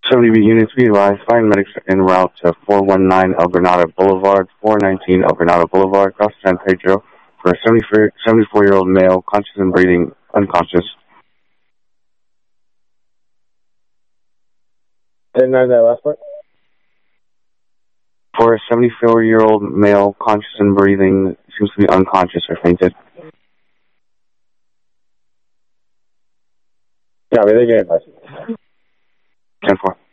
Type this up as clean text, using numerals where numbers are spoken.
70B units, be advised, find medics en route to 419 El Granada Boulevard, 419 El Granada Boulevard, cross San Pedro, for a 74-year-old male, conscious and breathing, unconscious. And then that last part? For a 74-year-old male, conscious and breathing, seems to be unconscious or fainted. Yeah, they get advice. 10-4.